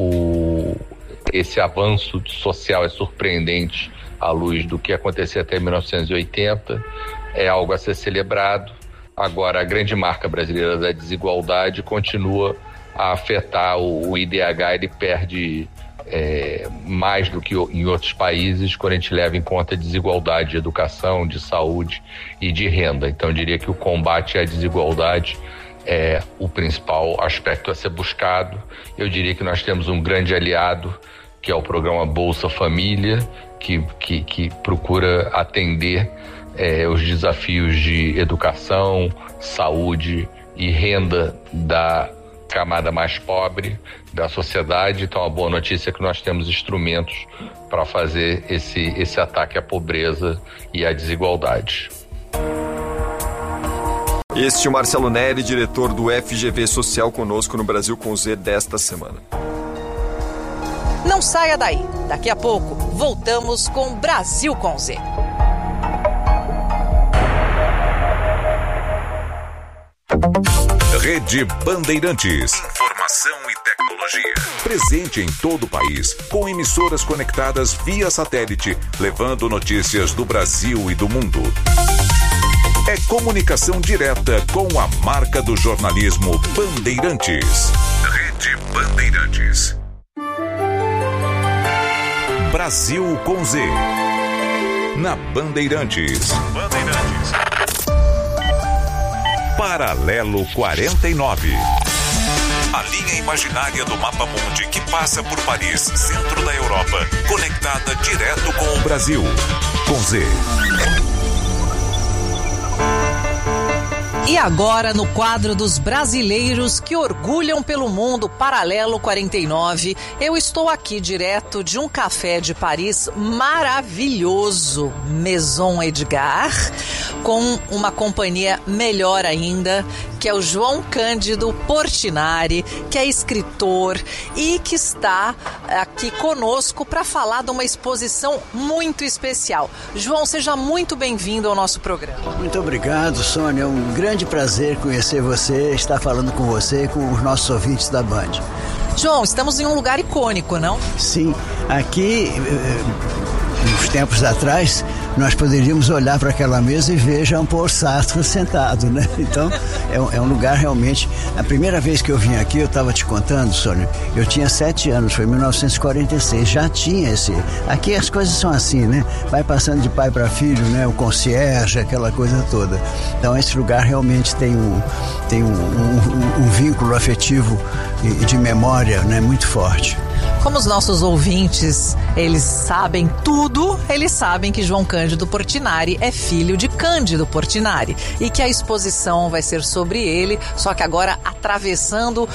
o, esse avanço social é surpreendente à luz do que acontecia até mil novecentos e oitenta, é algo a ser celebrado. Agora, a grande marca brasileira da desigualdade continua a afetar o, o I D H, ele perde é, mais do que em outros países, quando a gente leva em conta a desigualdade de educação, de saúde e de renda. Então eu diria que o combate à desigualdade é o principal aspecto a ser buscado. Eu diria que nós temos um grande aliado, que é o programa Bolsa Família, que, que, que procura atender é, os desafios de educação, saúde e renda da camada mais pobre da sociedade. Então a boa notícia é que nós temos instrumentos para fazer esse, esse ataque à pobreza e à desigualdade. Este é o Marcelo Neri, diretor do F G V Social, conosco no Brasil com Z desta semana. Não saia daí. Daqui a pouco voltamos com Brasil com Z. Rede Bandeirantes. Informação e tecnologia. Presente em todo o país, com emissoras conectadas via satélite, levando notícias do Brasil e do mundo. É comunicação direta com a marca do jornalismo Bandeirantes. Rede Bandeirantes. Brasil com Z. Na Bandeirantes. Bandeirantes. Paralelo quarenta e nove. A linha imaginária do mapa mundi que passa por Paris, centro da Europa, conectada direto com o Brasil. Com Z. E agora, no quadro dos brasileiros que orgulham pelo mundo, Paralelo quarenta e nove, eu estou aqui direto de um café de Paris maravilhoso, Maison Edgar, com uma companhia melhor ainda, que é o João Cândido Portinari, que é escritor e que está aqui conosco para falar de uma exposição muito especial. João, seja muito bem-vindo ao nosso programa. Muito obrigado, Sônia. É um grande prazer conhecer você, estar falando com você e com os nossos ouvintes da Band. João, estamos em um lugar icônico, não? Sim, aqui, uns tempos atrás, nós poderíamos olhar para aquela mesa e ver Jean-Paul Sartre sentado, né? Então, é um, é um lugar realmente... A primeira vez que eu vim aqui, eu estava te contando, Sônia, eu tinha sete anos, foi em mil novecentos e quarenta e seis, já tinha esse... Aqui as coisas são assim, né? Vai passando de pai para filho, né? O concierge, aquela coisa toda. Então, esse lugar realmente tem um, tem um, um, um vínculo afetivo e de memória, né? Muito forte. Como os nossos ouvintes, eles sabem tudo, eles sabem que João Cândido Portinari é filho de Cândido Portinari e que a exposição vai ser sobre ele, só que agora atravessando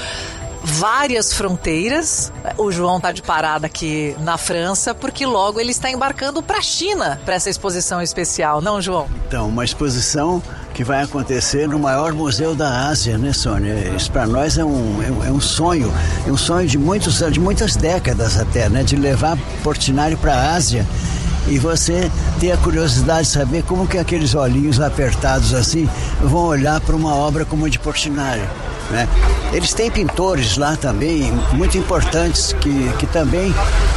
várias fronteiras. O João está de parada aqui na França, porque logo ele está embarcando para a China para essa exposição especial, não, João? Então, uma exposição que vai acontecer no maior museu da Ásia, né, Sônia? Isso para nós é um, é, um, é um sonho, é um sonho de, muitos, de muitas décadas até, né, de levar Portinari para a Ásia e você ter a curiosidade de saber como que aqueles olhinhos apertados assim vão olhar para uma obra como a de Portinari, né? Eles têm pintores lá também muito importantes que, que também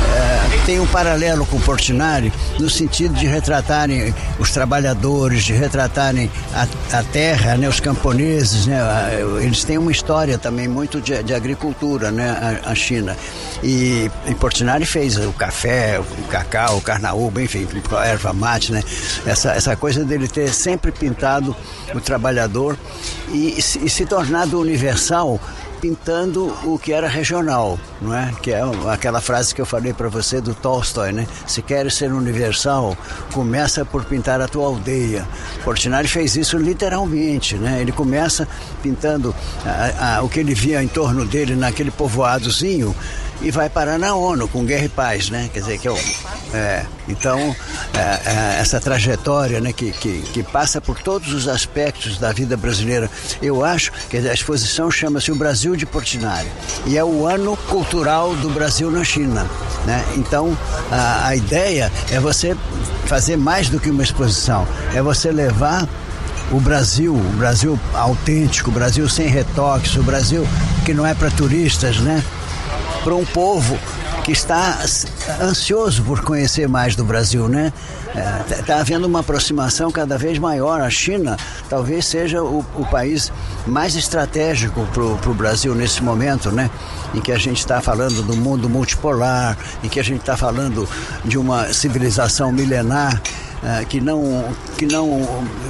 é, têm um paralelo com Portinari no sentido de retratarem os trabalhadores, de retratarem a, a terra, né, os camponeses, né? Eles têm uma história também muito de, de agricultura, né, a, a China. E, e Portinari fez o café, o cacau, o carnaúba, enfim, a erva mate, né? Essa, essa coisa dele ter sempre pintado o trabalhador e, e, se, e se tornado universal, pintando o que era regional, não é? Que é aquela frase que eu falei para você do Tolstói, né? Se queres ser universal, começa por pintar a tua aldeia. Portinari fez isso literalmente, né? Ele começa pintando a, a, o que ele via em torno dele naquele povoadozinho e vai parar na ONU com Guerra e Paz, né? Quer dizer que é, o, é então é, é, essa trajetória, né, que, que, que passa por todos os aspectos da vida brasileira. Eu acho que a exposição chama-se O Brasil de Portinari e é o ano cultural do Brasil na China, né? Então a, a ideia é você fazer mais do que uma exposição, é você levar o Brasil, o Brasil autêntico, o Brasil sem retoques, o Brasil que não é para turistas, né? Para um povo que está ansioso por conhecer mais do Brasil, né? Está é, havendo uma aproximação cada vez maior. A China talvez seja o, o país mais estratégico para o Brasil nesse momento, né? Em que a gente está falando do mundo multipolar, em que a gente está falando de uma civilização milenar uh, que não, que não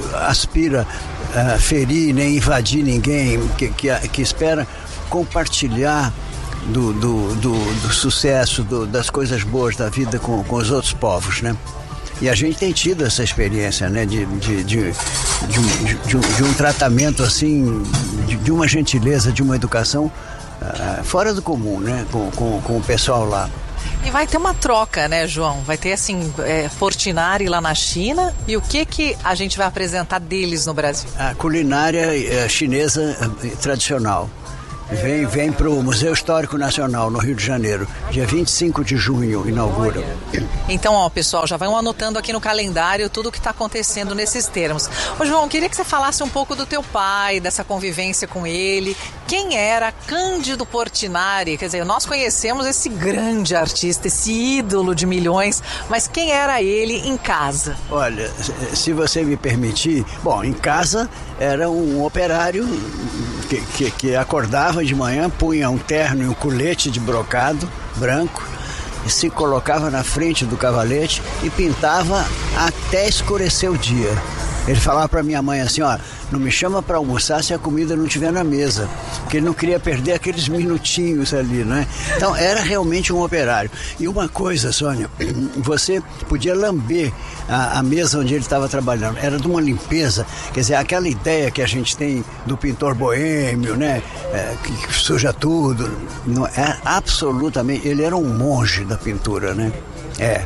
aspira a uh, ferir nem invadir ninguém, que, que, que espera compartilhar do, do, do, do sucesso, do, das coisas boas da vida com, com os outros povos, né? E a gente tem tido essa experiência, né, de, de, de, de, um, de, um, de um tratamento assim, de, de uma gentileza, de uma educação uh, fora do comum, né, com, com, com o pessoal lá. E vai ter uma troca, né, João? Vai ter, assim, é, Portinari lá na China. E o que que a gente vai apresentar deles no Brasil? A culinária é, chinesa é, tradicional. Vem, vem para o Museu Histórico Nacional, no Rio de Janeiro. Dia vinte e cinco de junho, inaugura. Então, ó, pessoal, já vão anotando aqui no calendário tudo o que está acontecendo nesses termos. Ô, João, queria que você falasse um pouco do teu pai, dessa convivência com ele. Quem era Cândido Portinari? Quer dizer, nós conhecemos esse grande artista, esse ídolo de milhões, mas quem era ele em casa? Olha, se você me permitir, bom, em casa era um operário que, que, que acordava de manhã, punha um terno e um colete de brocado branco, se colocava na frente do cavalete e pintava até escurecer o dia. Ele falava para minha mãe assim, ó, não me chama para almoçar se a comida não estiver na mesa, porque ele não queria perder aqueles minutinhos ali, né? Então era realmente um operário. E uma coisa, Sônia, você podia lamber a, a mesa onde ele estava trabalhando, era de uma limpeza, quer dizer, aquela ideia que a gente tem do pintor boêmio, né? É, que, que suja tudo, não, é absolutamente, ele era um monge da pintura, né? É.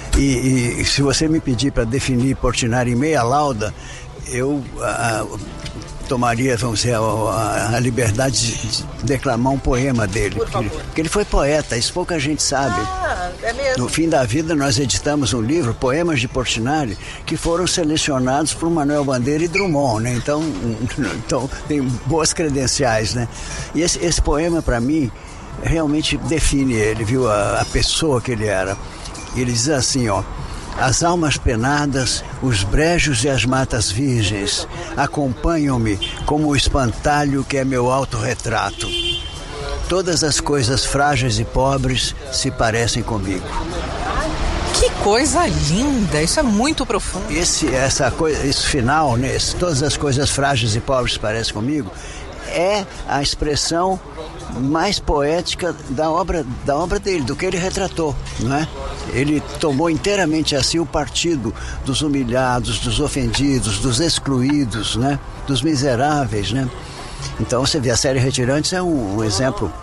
E, e se você me pedir para definir Portinari em meia lauda, eu a, tomaria, vamos dizer, a, a liberdade de declamar um poema dele. Porque, porque ele foi poeta, isso pouca gente sabe. Ah, é mesmo? No fim da vida nós editamos um livro, Poemas de Portinari, que foram selecionados por Manuel Bandeira e Drummond, né? Então, então tem boas credenciais, né? E esse, esse poema, para mim, realmente define ele, viu? A, a pessoa que ele era. Ele diz assim, ó: as almas penadas, os brejos e as matas virgens acompanham-me como o espantalho que é meu autorretrato. Todas as coisas frágeis e pobres se parecem comigo. Que coisa linda, isso é muito profundo. Esse, essa coisa, esse final, né, esse, todas as coisas frágeis e pobres se parecem comigo, é a expressão mais poética da obra, da obra dele, do que ele retratou, não é? Ele tomou inteiramente assim o partido dos humilhados, dos ofendidos, dos excluídos, né? Dos miseráveis, né? Então você vê, a série Retirantes é um, um exemplo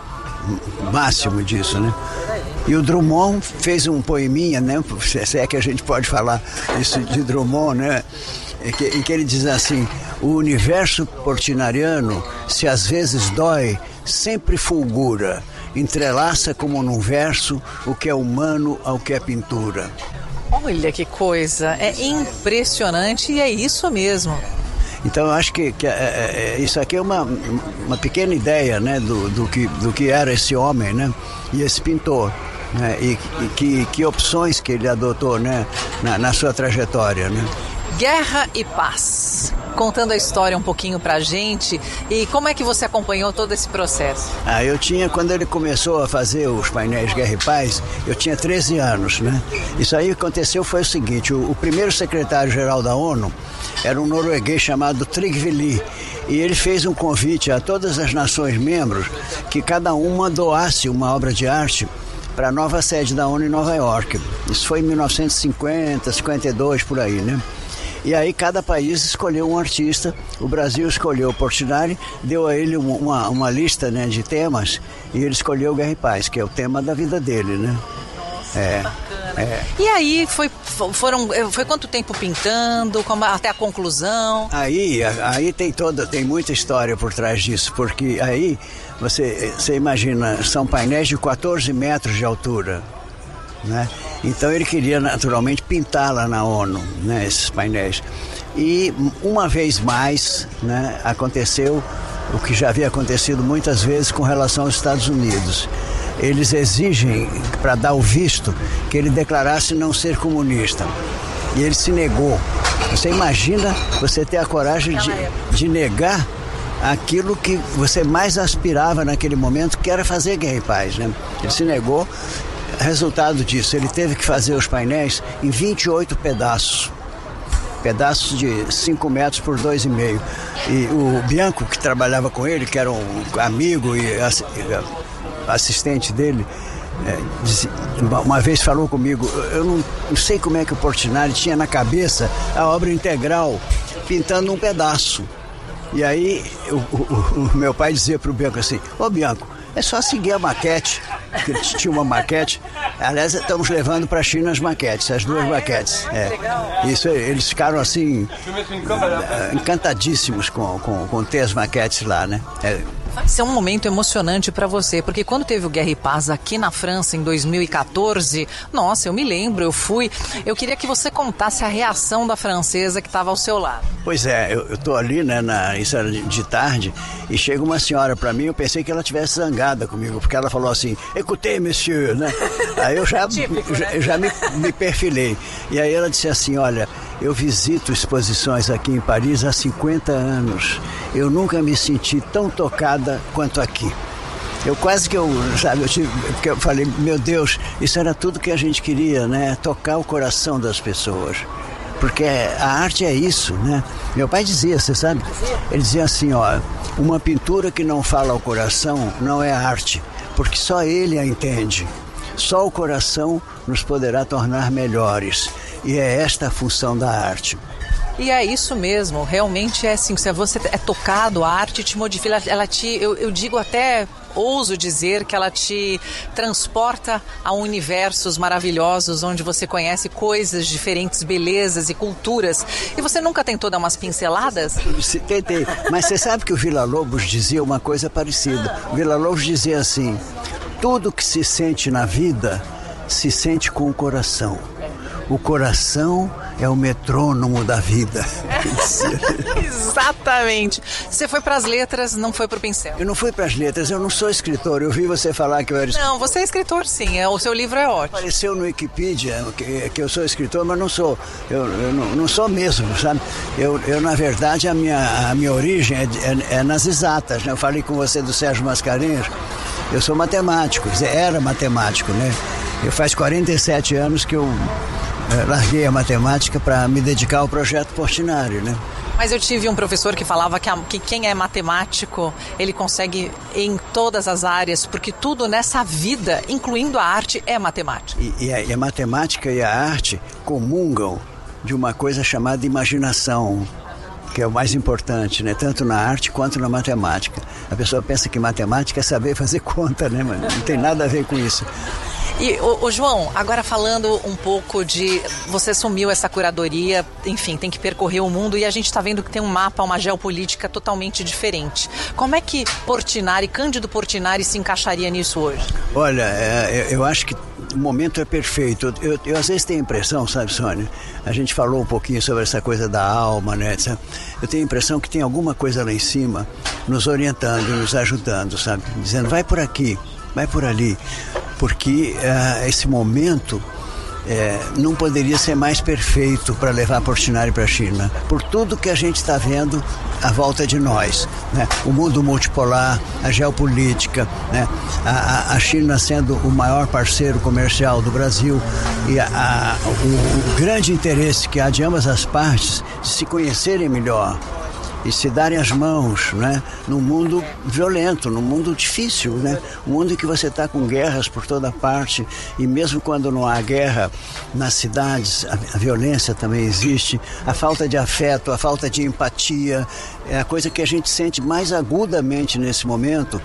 máximo disso, né? E o Drummond fez um poeminha, né? Se é que a gente pode falar isso de Drummond, né? Em que, em que ele diz assim: o universo portinariano, se às vezes dói, sempre fulgura, entrelaça como num verso o que é humano ao que é pintura. Olha que coisa, é impressionante e é isso mesmo. Então eu acho que, que é, é, isso aqui é uma, uma pequena ideia, né, do, do, que, do que era esse homem, né, e esse pintor, né, e, e que, que opções que ele adotou, né, na, na sua trajetória, né. Guerra e Paz, contando a história um pouquinho pra gente, e como é que você acompanhou todo esse processo? Ah, eu tinha, quando ele começou a fazer os painéis Guerra e Paz, eu tinha treze anos, né? Isso aí que aconteceu foi o seguinte: o, o primeiro secretário-geral da ONU era um norueguês chamado Trygve Lie, e ele fez um convite a todas as nações membros que cada uma doasse uma obra de arte para a nova sede da ONU em Nova York. Isso foi em mil novecentos e cinquenta, cinquenta e dois, por aí, né? E aí cada país escolheu um artista. O Brasil escolheu o Portinari, deu a ele uma, uma lista, né, de temas, e ele escolheu Guerra e Paz, que é o tema da vida dele, né? É, é. E aí foi, foram, foi quanto tempo pintando, como, até a conclusão? Aí, aí tem toda, tem muita história por trás disso, porque aí você, você imagina, são painéis de quatorze metros de altura, né? Então ele queria naturalmente pintar lá na ONU, né, esses painéis. E uma vez mais, né, aconteceu o que já havia acontecido muitas vezes com relação aos Estados Unidos. Eles exigem, para dar o visto, que ele declarasse não ser comunista. E ele se negou. Você imagina você ter a coragem de, de negar aquilo que você mais aspirava naquele momento, que era fazer guerra e paz, né? Ele se negou. Resultado disso, ele teve que fazer os painéis em vinte e oito pedaços. Pedaços de cinco metros por dois e meio. E o Bianco, que trabalhava com ele, que era um amigo e assistente dele, uma vez falou comigo, eu não, não sei como é que o Portinari tinha na cabeça a obra integral pintando um pedaço. E aí o, o, o meu pai dizia para o Bianco assim, ô Bianco, é só seguir a maquete, porque ele tinha uma maquete. Aliás, estamos levando para a China as maquetes, as duas maquetes. É. Isso, eles ficaram assim, encantadíssimos com, com, com ter as maquetes lá, né? É. Vai ser um momento emocionante para você, porque quando teve o Guerra e Paz aqui na França em dois mil e quatorze, nossa, eu me lembro, eu fui, eu queria que você contasse a reação da francesa que estava ao seu lado. Pois é, eu, eu tô ali, né, na, isso era de, de tarde, e chega uma senhora para mim, eu pensei que ela tivesse zangada comigo, porque ela falou assim, écoutez, monsieur, né? Aí eu já, Típico, já, né? já me, me perfilei. E aí ela disse assim, olha, eu visito exposições aqui em Paris há cinquenta anos. Eu nunca me senti tão tocada quanto aqui. Eu quase que eu, sabe, eu, tive, porque eu falei, meu Deus, isso era tudo que a gente queria, né? Tocar o coração das pessoas. Porque a arte é isso, né? Meu pai dizia, você sabe? Ele dizia assim, ó, uma pintura que não fala ao coração não é arte, porque só ele a entende. Só o coração nos poderá tornar melhores. E é esta a função da arte. E é isso mesmo, realmente é assim, se você é tocado, a arte te modifica, ela te, eu, eu digo até, ouso dizer que ela te transporta a universos maravilhosos, onde você conhece coisas diferentes, belezas e culturas. E você nunca tentou dar umas pinceladas? Tentei, mas você sabe que o Villa-Lobos dizia uma coisa parecida. O Villa-Lobos dizia assim, tudo que se sente na vida, se sente com o coração. O coração é o metrônomo da vida. Exatamente. Você foi para as letras, não foi para o pincel. Eu não fui para as letras, eu não sou escritor. Eu vi você falar que eu era escritor. Não, você é escritor sim, é, o seu livro é ótimo. Apareceu no Wikipedia que, que eu sou escritor, mas não sou. Eu, eu não, não sou mesmo, sabe? Eu, eu na verdade, a minha, a minha origem é, é, é nas exatas, né? Eu falei com você do Sérgio Mascarenhas. Eu sou matemático, quer dizer, era matemático, né? Eu faz quarenta e sete anos que eu é, larguei a matemática para me dedicar ao projeto Portinari, né? Mas eu tive um professor que falava que, a, que quem é matemático, ele consegue em todas as áreas, porque tudo nessa vida, incluindo a arte, é matemática. E, e, a, e a matemática e a arte comungam de uma coisa chamada imaginação, que é o mais importante, né? Tanto na arte quanto na matemática. A pessoa pensa que matemática é saber fazer conta, né? Mas não tem nada a ver com isso. E, ô, ô, João, agora falando um pouco de... Você assumiu essa curadoria, enfim, tem que percorrer o mundo e a gente está vendo que tem um mapa, uma geopolítica totalmente diferente. Como é que Portinari, Cândido Portinari, se encaixaria nisso hoje? Olha, é, eu acho que o momento é perfeito. Eu, eu, eu às vezes tenho a impressão, sabe, Sônia? A gente falou um pouquinho sobre essa coisa da alma, né? Eu tenho a impressão que tem alguma coisa lá em cima nos orientando, nos ajudando, sabe? Dizendo, vai por aqui, vai por ali. Porque uh, esse momento uh, não poderia ser mais perfeito para levar Portinari para a China, por tudo que a gente está vendo à volta de nós, né? O mundo multipolar, a geopolítica, né? a, a China sendo o maior parceiro comercial do Brasil e a, a, o, o grande interesse que há de ambas as partes de se conhecerem melhor e se darem as mãos, né? Num mundo violento, num mundo difícil, né? Um mundo em que você está com guerras por toda parte e mesmo quando não há guerra nas cidades, a, a violência também existe, a falta de afeto, a falta de empatia, é a coisa que a gente sente mais agudamente nesse momento,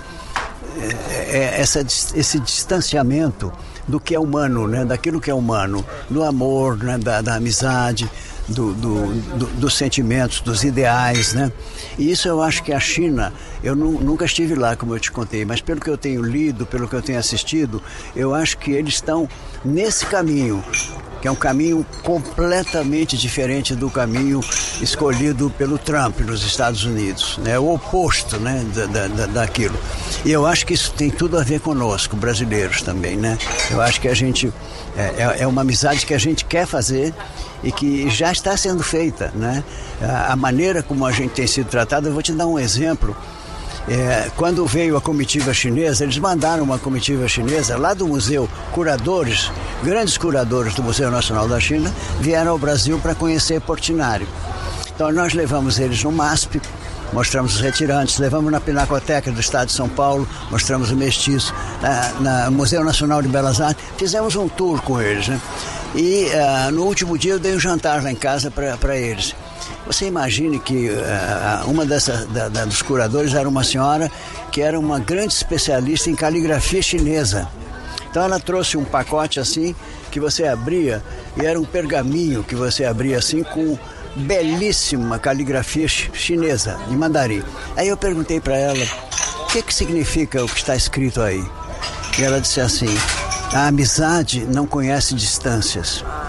é, é essa, esse distanciamento do que é humano, né? Daquilo que é humano, do amor, né? da, da amizade, Do, do, do, dos sentimentos, dos ideais, né? E isso eu acho que a China, eu nu, nunca estive lá, como eu te contei, mas pelo que eu tenho lido, pelo que eu tenho assistido, eu acho que eles estão nesse caminho, que é um caminho completamente diferente do caminho escolhido pelo Trump nos Estados Unidos, né? O oposto, né, da, da, daquilo. E eu acho que isso tem tudo a ver conosco, brasileiros também, né? Eu acho que a gente, é, é uma amizade que a gente quer fazer e que já está sendo feita, né? A, a maneira como a gente tem sido tratado, eu vou te dar um exemplo. É, quando veio a comitiva chinesa, eles mandaram uma comitiva chinesa lá do museu, curadores, grandes curadores do Museu Nacional da China, vieram ao Brasil para conhecer Portinari. Então nós levamos eles no MASP, mostramos os retirantes, levamos na Pinacoteca do Estado de São Paulo, mostramos o Mestiço, na, na Museu Nacional de Belas Artes, fizemos um tour com eles, né? E uh, no último dia eu dei um jantar lá em casa para eles. Você imagine que uh, uma dessas, da, da, dos curadores era uma senhora que era uma grande especialista em caligrafia chinesa. Então ela trouxe um pacote assim, que você abria, e era um pergaminho que você abria assim com belíssima caligrafia chinesa, de mandarim. Aí eu perguntei para ela, o que que significa o que está escrito aí? E ela disse assim, a amizade não conhece distâncias.